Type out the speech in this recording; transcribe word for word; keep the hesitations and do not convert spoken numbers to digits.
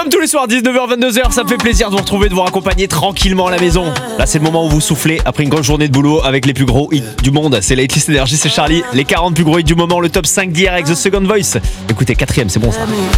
Comme tous les soirs, dix-neuf heures vingt-deux heures, ça me fait plaisir de vous retrouver, de vous raccompagner tranquillement à la maison. Là, c'est le moment où vous soufflez après une grosse journée de boulot avec les plus gros hits du monde. C'est la Hitlist Energy, c'est Charlie. Les quarante plus gros hits du moment, le top cinq d'hier avec The Second Voice. Écoutez, quatrième, c'est bon ça.